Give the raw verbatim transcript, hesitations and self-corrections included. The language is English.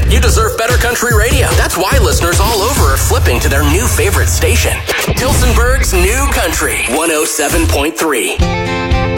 You deserve better country radio. That's why listeners all over are flipping to their new favorite station. Tilsonburg's New Country, one oh seven point three.